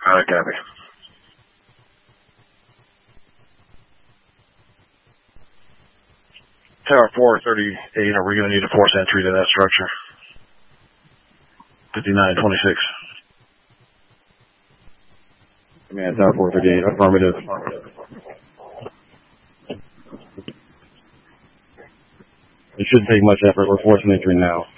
Copy. Tower 438, are we going to need a force entry to that structure? 5926. Command, Tower 438, affirmative. It shouldn't take much effort. We're forcing entry now.